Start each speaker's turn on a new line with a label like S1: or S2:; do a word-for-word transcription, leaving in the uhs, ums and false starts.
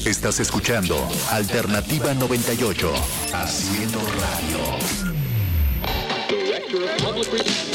S1: Estás escuchando Alternativa noventa y ocho, haciendo radio.